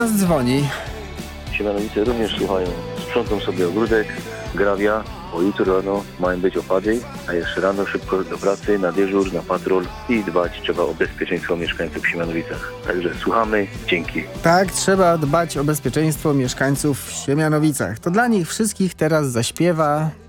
Dzwoni. Siemianowice również słuchają. Sprzątam sobie ogródek, grawia, bo jutro rano mają być opady, a jeszcze rano szybko do pracy, na dyżur, na patrol i dbać trzeba o bezpieczeństwo mieszkańców w Siemianowicach. Także słuchamy, dzięki. Tak, trzeba dbać o bezpieczeństwo mieszkańców w Siemianowicach. To dla nich wszystkich teraz zaśpiewa